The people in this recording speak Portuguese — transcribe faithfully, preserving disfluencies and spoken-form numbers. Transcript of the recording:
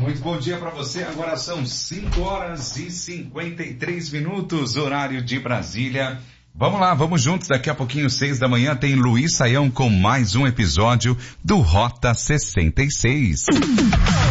Muito bom dia para você. Agora são cinco horas e cinquenta e três minutos, horário de Brasília. Vamos lá, vamos juntos. Daqui a pouquinho, seis da manhã, tem Luiz Saião com mais um episódio do Rota sessenta e seis.